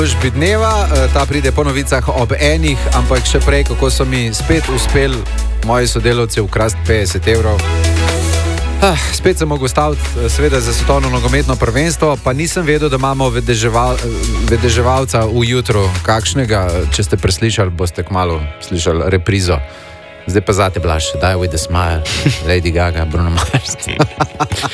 Službi dneva, ta pride po novicah ob enih, ampak še prej, kako so mi spet uspeli moji sodelavci ukrasti 50 evrov. Spet sem mogel staviti, seveda, za svetovno nogometno prvenstvo, pa nisem vedel, da imamo vedeževalca v jutru kakšnega. Če ste preslišali, boste kmalu slišali reprizo. Zdaj pa zate, Blaž, Die with a Smile, Lady Gaga, Bruno Mars.